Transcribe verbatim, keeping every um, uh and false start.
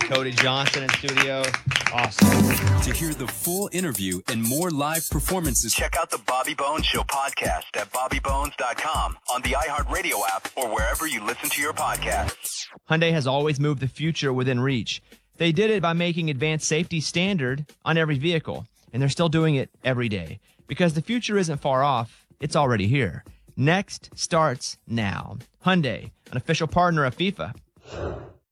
Cody Johnson in studio. Awesome. To hear the full interview and more live performances, check out the Bobby Bones Show podcast at bobby bones dot com, on the iHeartRadio app, or wherever you listen to your podcasts. Hyundai has always moved the future within reach. They did it by making advanced safety standard on every vehicle, and they're still doing it every day. Because the future isn't far off, it's already here. Next starts now. Hyundai, an official partner of FIFA.